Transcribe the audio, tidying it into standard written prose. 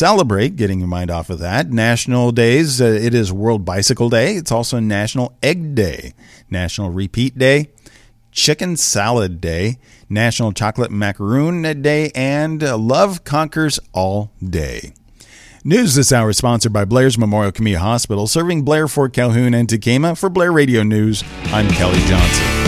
celebrate, getting your mind off of that. National days, it is World Bicycle Day. It's also National Egg Day, National Repeat Day, Chicken Salad Day, National Chocolate Macaroon Day, and Love Conquers All Day. News this hour is sponsored by Blair's Memorial Community Hospital, serving Blair, Fort Calhoun, and Tekamah. For Blair Radio News, I'm Kelly Johnson.